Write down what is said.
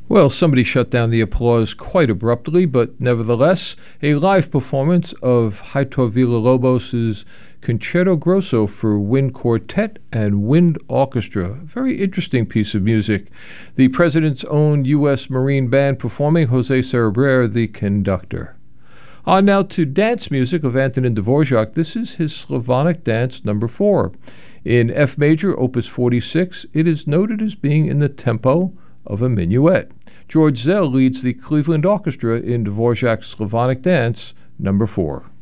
Well, somebody shut down the applause quite abruptly, but nevertheless, a live performance of Heitor Villa-Lobos' Concerto Grosso for Wind Quartet and Wind Orchestra. Very interesting piece of music. The President's own U.S. Marine Band performing, Jose Cerebrer, the conductor. On now to dance music of Antonin Dvorak. This is his Slavonic Dance No. 4. In F major, opus 46, it is noted as being in the tempo of a minuet. George Zell leads the Cleveland Orchestra in Dvorak's Slavonic Dance No. 4.